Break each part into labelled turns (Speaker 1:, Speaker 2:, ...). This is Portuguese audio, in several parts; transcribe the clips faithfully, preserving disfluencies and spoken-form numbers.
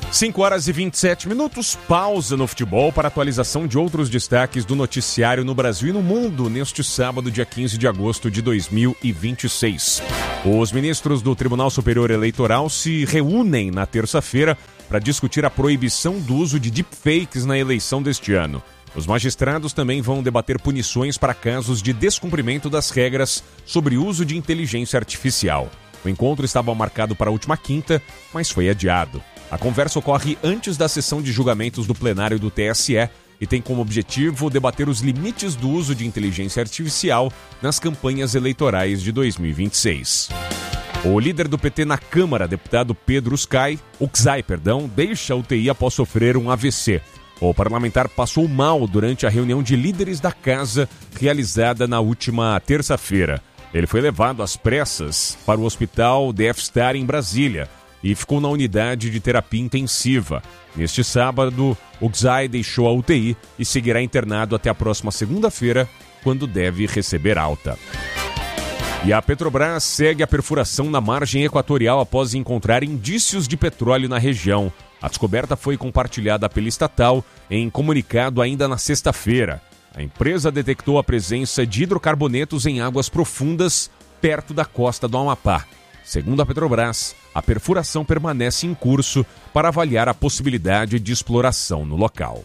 Speaker 1: cinco horas e vinte e sete minutos, pausa no futebol para atualização de outros destaques do noticiário no Brasil e no mundo neste sábado, dia quinze de agosto de dois mil e vinte e seis. Os ministros do Tribunal Superior Eleitoral se reúnem na terça-feira para discutir a proibição do uso de deepfakes na eleição deste ano. Os magistrados também vão debater punições para casos de descumprimento das regras sobre uso de inteligência artificial. O encontro estava marcado para a última quinta, mas foi adiado. A conversa ocorre antes da sessão de julgamentos do plenário do T S E e tem como objetivo debater os limites do uso de inteligência artificial nas campanhas eleitorais de dois mil e vinte e seis. O líder do P T na Câmara, deputado Pedro Uxai, Uxai, perdão, deixa a U T I após sofrer um A V C. O parlamentar passou mal durante a reunião de líderes da casa realizada na última terça-feira. Ele foi levado às pressas para o hospital D F Star em Brasília e ficou na unidade de terapia intensiva. Neste sábado, Uxai deixou a U T I e seguirá internado até a próxima segunda-feira, quando deve receber alta. E a Petrobras segue a perfuração na margem equatorial após encontrar indícios de petróleo na região. A descoberta foi compartilhada pela estatal em comunicado ainda na sexta-feira. A empresa detectou a presença de hidrocarbonetos em águas profundas perto da costa do Amapá. Segundo a Petrobras, a perfuração permanece em curso para avaliar a possibilidade de exploração no local.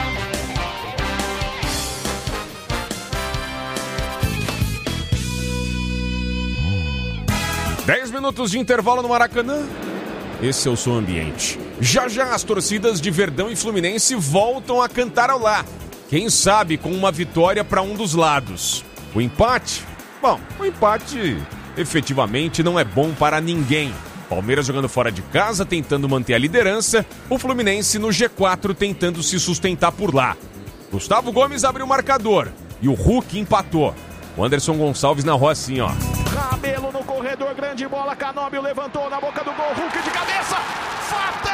Speaker 1: Dez minutos de intervalo no Maracanã. Esse é o som ambiente. Já já as torcidas de Verdão e Fluminense voltam a cantar ao lar. Quem sabe com uma vitória para um dos lados. O empate? Bom, o empate efetivamente não é bom para ninguém. Palmeiras jogando fora de casa, tentando manter a liderança. O Fluminense no G quatro tentando se sustentar por lá. Gustavo Gomes abriu o marcador e o Hulk empatou. O Anderson Gonçalves narrou assim, ó.
Speaker 2: Rabelo no corredor, grande bola, Canóbio levantou na boca do gol, Hulk de cabeça.